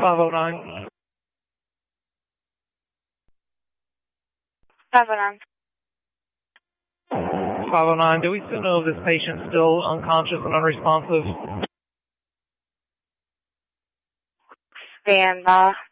509. 509. 509. Do we still know if this patient's still unconscious and unresponsive? Stand by.